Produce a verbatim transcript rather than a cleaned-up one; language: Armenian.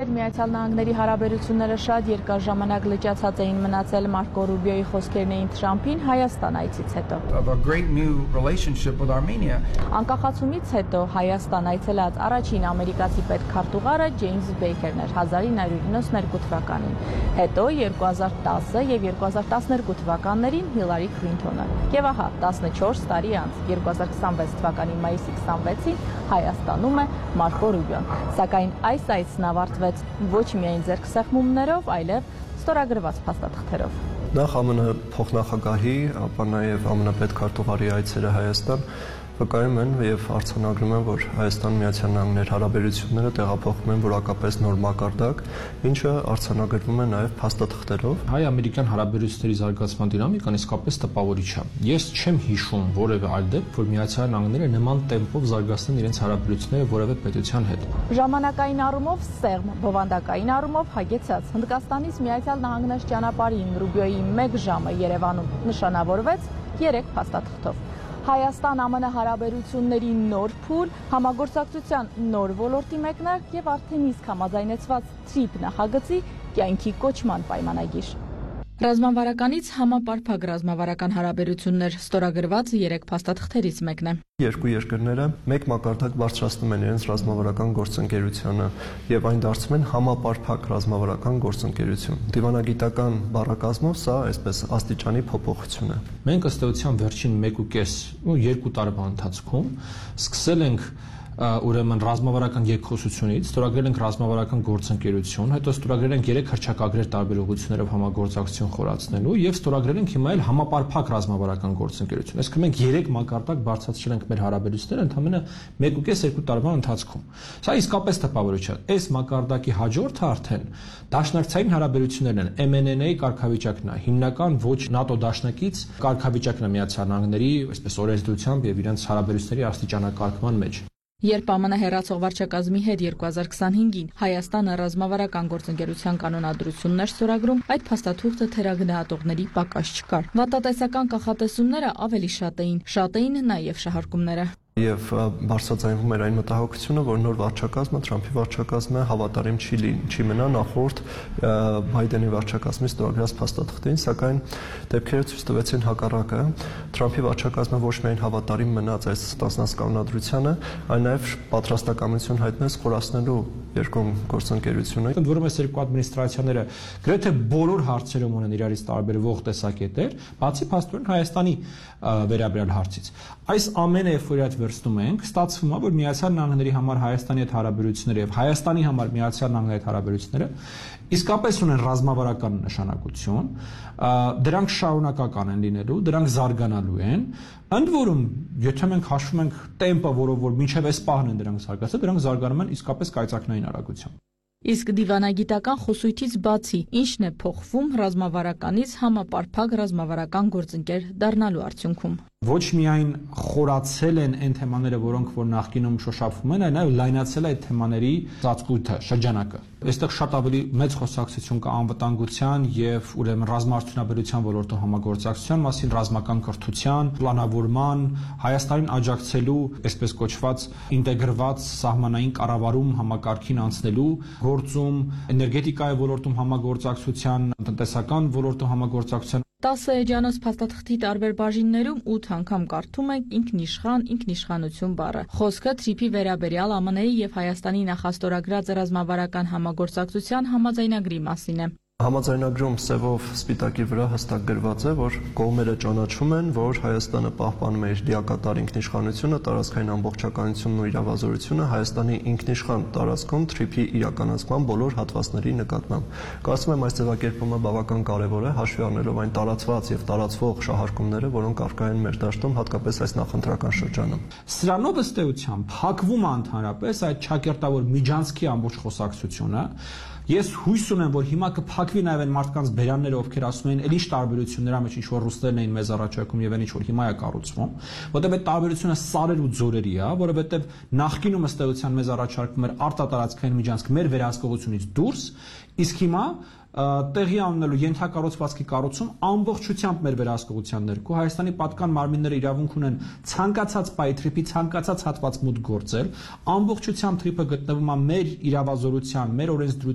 հետ Միացյալ Նահանգների հարաբերությունները շատ երկար ժամանակ լճացած էին մնացել Մարկո Ռուբիոյի խոսքերն էին Թրամփին Հայաստան այցից հետո։ Անկախացումից հետո Հայաստան այցելած առաջին ամերիկացի պետքարտուղարը Ջեյմս Բեյքերն էր հազար ինը հարյուր իննսունհինգ թվականին։ Հետո երկու հազար տասը եւ երկու հազար տասներկու թվականներին Հիլարի Քլինթոնը։ Եվ ահա տասնչորս տարի անց երկու հազար քսանվեց թվականի մայիսի քսանվեցին Հայաստանում է Մարկո Ռուբիոն։ Սակայն այս այցն ավարտվեց ոչ միայն ձեռքսեղմումներով, այլև ստորագրված փաստաթղթերով։ Նախ ԱՄՆ փոխնախագահի, ապա նաև ԱՄՆ պետքարտուղարի այցերը Հայաստան վկայում են եւ արձանագրում են, որ Հայաստան-Միացյալ Նահանգների հարաբերությունները տեղափոխվում են որակապես նոր մակարդակ, ինչը արձանագրվում է նաեւ փաստաթղթերով։ Հայ-ամերիկյան հարաբերությունների զարգացման դինամիկան իսկապես տպավորիչ է։ Ես չեմ հիշում որևէ այլ դեպք, որ Միացյալ Նահանգները նման տեմպով զարգացնեն իրենց հարաբերությունները որևէ պետության հետ։ Ժամանակային առումով սեղմ, բովանդակային առումով հագեցած Հնդկաստանից Միացյալ Նահանգներ ճանապարհին Ռուբիոյի մեկ ժամը Երևանում նշանավորվեց երեք փաստաթղթով։ Հայաստան-ԱՄՆ հարաբերությունների նոր փուլ, համագործակցության նոր ոլորտի մեկնարկ եւ արդեն իսկ համաձայնեցված թրիփ նախագծի կյանքի կոչման պայմանագիր։ Ռազմավարականից համապարփակ ռազմավարական հարաբերություններ ստորագրված երեք փաստաթղթերից մեկն է։ Երկու երկրները մեկ մակարդակ բարձրացնում են իրենց ռազմավարական գործընկերությունը եւ այն դարձնում են համապարփակ ռազմավարական գործընկերություն։ Դիվանագիտական բառակազմով սա այսպես աստիճանի փոփոխություն է։ Մենք ըստ էության վերջին մեկ ու կես ու երկու տարվա ընթացքում սկսել ենք ուրեմն ռազմավարական երկխոսությունից ստորագրել ենք ռազմավարական գործընկերություն, հետո ստորագրել ենք երեք հռչակագրեր տարբեր ուղղություններով համագործակցություն խորացնելու եւ ստորագրել ենք հիմա էլ համապարփակ ռազմավարական գործընկերություն։ Այսինքն մենք երեք մակարդակ բարձրացրել ենք մեր հարաբերությունները ընդամենը մեկ ու կես երկու տարվա ընթացքում։ Սա իսկապես տպավորիչ է։ Այս մակարդակի հաջորդը արդեն դաշնակցային հարաբերություններն են, M N N A կարգավիճակն է, հիմնական ոչ ՆԱՏՕ դաշնակից կարգավիճակն է Միացյալ Նահանգների, այսպես օրենսդրությամբ եւ իրենց հարաբերությունների աստիճանակարգման մեջ։ Երբ ԱՄՆ հեռացող վարչակազմի հետ երկու հազար քսանհինգին Հայաստանը ռազմավարական գործընկերության կանոնադրություններ ստորագրում, այդ փաստաթուղթը թերագնահատողների պակաս չկար։ Վատատեսական կանխատեսումները ավելի շատ էին, շատ էին նաև շահարկումները։ Եվ բարձրաձայնվում էր այն մտահոգությունը, որ նոր վարչակազմը, Թրամփի վարչակազմը հավատարիմ չի չի մնա նախորդ Բայդենի վարչակազմի ստորագրած փաստաթղթին, սակայն դեպքերը ցույց տվեցին հակառակը։ Թրամփի վարչակազմը ոչ միայն հավատարիմ մնաց այս ստանձնած կանոնադրությանը, այլ նաև պատրաստակամություն հայտնեց խորացնելու երկկողմ գործընկերությունը։ Ընդ որում այս երկու ադմինիստրացիաները գրեթե բոլոր հարցերում ունեն իրարից տարբերվող տեսակետեր, բացի փաստորեն Հայաստանի վերաբերյալ հարցից։ Այս ամենը երբ որ վերցնում ենք, ստացվում է, որ Միացյալ Նահանգների համար Հայաստանի հետ հարաբերությունները եւ Հայաստանի համար Միացյալ Նահանգների հետ հարաբերությունները իսկապես ունեն ռազմավարական նշանակություն, դրանք շարունակական են լինելու, դրանք զարգանալու են, ընդ որում, եթե մենք հաշվում ենք տեմպը, որով որ մինչև այս պահն են դրանք զարգացել, դրանք զարգանում են իսկապես կայծակնային արագությամբ։ Իսկ դիվանագիտական խոսույթից բացի, ինչն է փոխվում ռազմավարականից համապարփակ ռազմավարական գործընկեր դառնալու արդյունքում։ Ոչ միայն խորացել են այն թեմաները, որոնք որ նախկինում շոշափվում են, այլ նաև լայնացել այդ թեմաների ծածկույթը, շրջանակը։ Այստեղ շատ ավելի մեծ խոսակցություն կա անվտանգության եւ ուրեմն ռազմաարդյունաբերության ոլորտում համագործակցության մասին, ռազմական կրթության, պլանավորման, Հայաստանին աջակցելու, այսպես կոչված ինտեգրված սահմանային կառավարում համակարգին անցնելու գործում, էներգետիկայի ոլորտում համագործակցության, տնտեսական ոլորտում համագործակցության տասը էջանոց փաստաթղթի տարբեր բաժիններում ութ անգամ կարդում ենք ինքնիշխան, ինքնիշխանություն բառը։ Խոսքը թրիփի վերաբերյալ ԱՄՆ-ի եւ Հայաստանի նախաստորագրած ռազմավարական համագործակցության համաձայնագրի մասին է։ Համաձայնագրում սևով սպիտակի վրա հստակ գրված է, որ կողմերը ճանաչում են, որ Հայաստանը պահպանում է իր լիակատար ինքնիշխանությունը, տարածքային ամբողջականությունն ու իրավազորությունը Հայաստանի ինքնիշխան տարածքում թրիփի իրականացման բոլոր հատվածների նկատմամբ։ Կարծում եմ այս ձևակերպումը բավական կարևոր է, հաշվի առնելով այն տարածված եւ տարածվող շահարկումները, որոնք առկա են մեր դաշտում, հատկապես այս նախընտրական շրջանում։ Սրանով ըստ էության փակվում է ընդհանրապես այդ ճակերտավոր միջանցքի ամբողջ խոսակցությունը։ Ես հույս ունեմ, որ հիմա կփակվի նաև այն մարդկանց բերանները, ովքեր ասում են, «Էլ ինչ տարբերություններ ա մեջ ինչ որ ռուսներն էին մեզ առաջարկում եւ այն ինչ որ հիմա է կառուցվում», որտեղ այդ տարբերությունը սարեր ու ձորերի է, որովհետեւ նախկինում ըստ էության մեզ առաջարկվում էր արտատարածքային միջանցք մեր վերահսկողությունից դուրս, իսկ հիմա տեղի ունենալու ենթակառուցվածքի կառուցում ամբողջությամբ մեր վերահսկողության ներքո Հայաստանի պատկան մարմինները իրավունք ունեն ցանկացած պահի թրիփի ցանկացած հատված մուտք գործել, ամբողջությամբ թրիփը գտնվում է մեր իրավազորության, մեր օրենսդրության